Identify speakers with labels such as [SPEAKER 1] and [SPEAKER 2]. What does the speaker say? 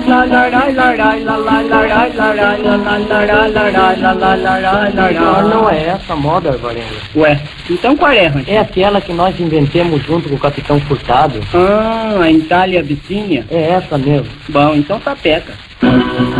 [SPEAKER 1] Não é essa moda, Arvarenda.
[SPEAKER 2] Ué, então qual é, Rancho?
[SPEAKER 1] É aquela que nós inventemos junto com o Capitão Furtado.
[SPEAKER 2] Ah, a Itália Abissínia?
[SPEAKER 1] É essa mesmo.
[SPEAKER 2] Bom, então sapeca.